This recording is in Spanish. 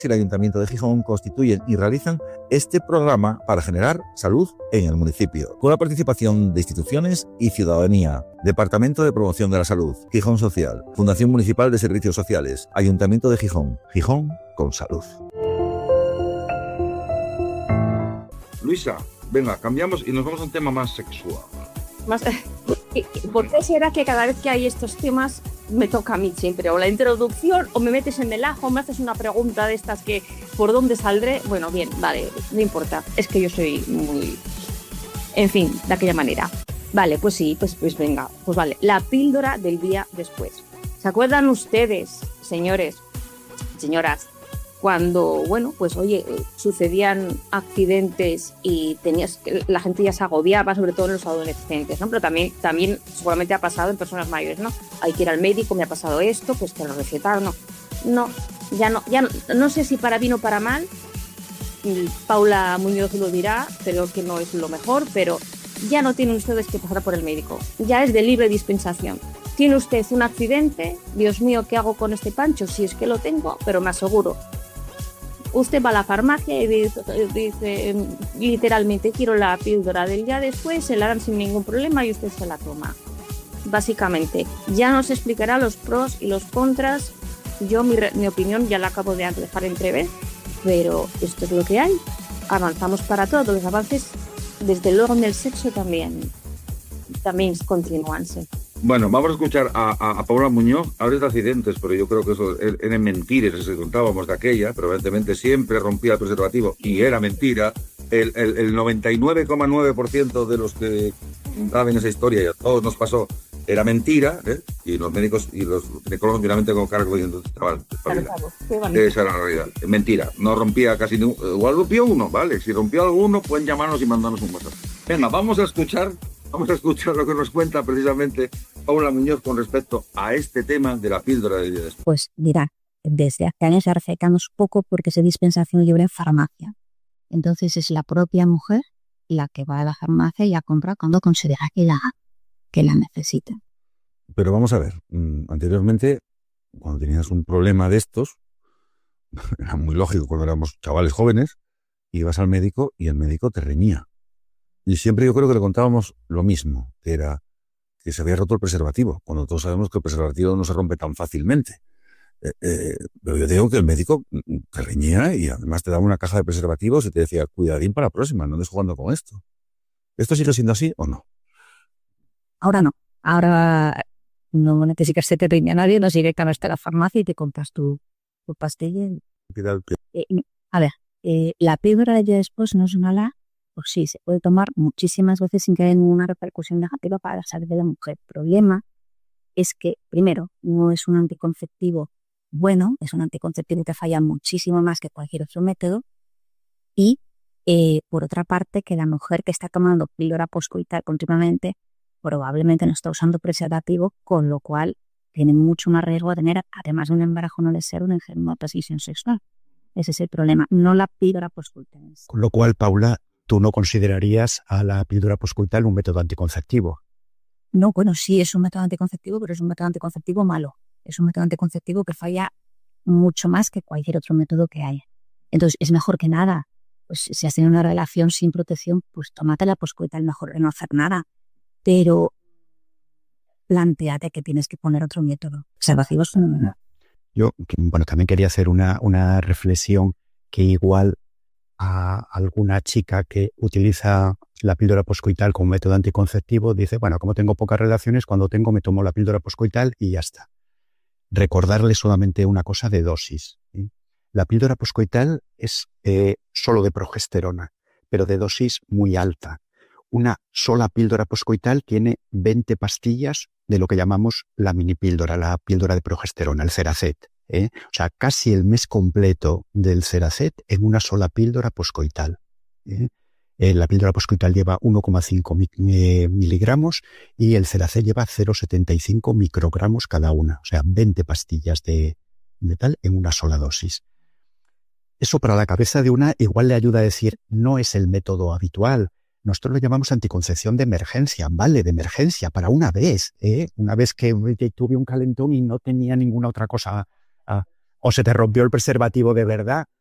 y el Ayuntamiento de Gijón constituyen y realizan este programa para generar salud en el municipio, con la participación de instituciones y ciudadanía. Departamento de Promoción de la Salud, Gijón Social, Fundación Municipal de Servicios Sociales, Ayuntamiento de Gijón. Gijón con salud. Luisa, venga, cambiamos y nos vamos a un tema más sexual. ¿Por qué será que cada vez que hay estos temas me toca a mí siempre? O la introducción, o me metes en el ajo, o me haces una pregunta de estas que ¿por dónde saldré? Bueno, bien, vale, no importa. Es que yo soy muy... En fin, de aquella manera. Vale, pues sí, pues venga. Pues vale, la píldora del día después. ¿Se acuerdan ustedes, señores, señoras, cuando, bueno, pues oye, sucedían accidentes y la gente ya se agobiaba, sobre todo en los adolescentes, ¿no? Pero también seguramente ha pasado en personas mayores, ¿no? Hay que ir al médico, me ha pasado esto, pues te lo recetaron, no, ya no sé si para bien o para mal. Paula Muñoz lo dirá, creo que no es lo mejor, pero ya no tienen ustedes que pasar por el médico, ya es de libre dispensación. Tiene usted un accidente, Dios mío, ¿qué hago con este pancho? Si es que lo tengo, pero me aseguro. Usted va a la farmacia y dice literalmente quiero la píldora del día después, se la dan sin ningún problema y usted se la toma. Básicamente, ya nos explicará los pros y los contras. Yo mi opinión ya la acabo de dejar entrever, pero esto es lo que hay. Avanzamos para todo, los avances desde luego en el sexo también continúanse. Bueno, vamos a escuchar a Paula Muñoz. Habla de accidentes, pero yo creo que eso eran mentiras, eso que contábamos de aquella, pero evidentemente siempre rompía el preservativo y era mentira. El 99,9% de los que saben esa historia, y a todos nos pasó, era mentira, ¿eh? Y los médicos y los ginecólogos finalmente con cargo y entonces estaban espabilados. Esa era la realidad. Mentira, no rompía casi ni igual rompió uno, ¿vale? Si rompió alguno, pueden llamarnos y mandarnos un WhatsApp. Venga, vamos a escuchar lo que nos cuenta precisamente Paula Muñoz con respecto a este tema de la píldora del día después. Pues dirá, desde hace años se recetamos poco porque se dispensación libre en farmacia. Entonces es la propia mujer la que va a la farmacia y la compra cuando considera que la necesita. Pero vamos a ver, anteriormente, cuando tenías un problema de estos, era muy lógico cuando éramos chavales jóvenes, ibas al médico y el médico te reñía. Y siempre yo creo que le contábamos lo mismo, que era que se había roto el preservativo, cuando todos sabemos que el preservativo no se rompe tan fácilmente. Pero yo digo que el médico te reñía y además te daba una caja de preservativos y te decía, cuidadín para la próxima, no andes jugando con esto. ¿Esto sigue siendo así o no? Ahora no. Ahora no necesitas que te riña nadie, no sigue que hasta la farmacia y te compras tu pastilla. A ver, la píldora del día después no es mala. Pues sí, se puede tomar muchísimas veces sin que haya ninguna repercusión negativa para la salud de la mujer. El problema es que, primero, no es un anticonceptivo bueno, es un anticonceptivo que falla muchísimo más que cualquier otro método. Y, por otra parte, que la mujer que está tomando píldora postcoital continuamente probablemente no está usando preservativo, con lo cual tiene mucho más riesgo de tener, además de un embarazo no deseado, una enfermedad de transmisión sexual. Ese es el problema, no la píldora postcoital. Con lo cual, Paula, ¿tú no considerarías a la píldora postcoital un método anticonceptivo? No, bueno, sí, es un método anticonceptivo, pero es un método anticonceptivo malo. Es un método anticonceptivo que falla mucho más que cualquier otro método que haya. Entonces, es mejor que nada. Pues si has tenido una relación sin protección, pues tómate la postcoital, mejor que no hacer nada. Pero plantéate que tienes que poner otro método. Preservativos no. Yo, bueno, también quería hacer una reflexión que igual a alguna chica que utiliza la píldora postcoital como método anticonceptivo dice, bueno, como tengo pocas relaciones, cuando tengo me tomo la píldora postcoital y ya está. Recordarle solamente una cosa de dosis, ¿sí? La píldora postcoital es solo de progesterona, pero de dosis muy alta. Una sola píldora postcoital tiene 20 pastillas de lo que llamamos la minipíldora, la píldora de progesterona, el Cerazet. O sea, casi el mes completo del Cerazet en una sola píldora postcoital. La píldora postcoital lleva 1,5 miligramos y el Cerazet lleva 0,75 microgramos cada una. O sea, 20 pastillas de tal en una sola dosis. Eso para la cabeza de una igual le ayuda a decir, no es el método habitual. Nosotros lo llamamos anticoncepción de emergencia, ¿vale? De emergencia, para una vez, Una vez que tuve un calentón y no tenía ninguna otra cosa o se te rompió el preservativo de verdad,